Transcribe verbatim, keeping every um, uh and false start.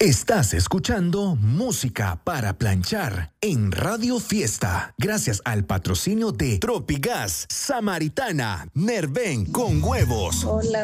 Estás escuchando Música para Planchar en Radio Fiesta, gracias al patrocinio de Tropigas, Samaritana, Nerven con huevos. Hola.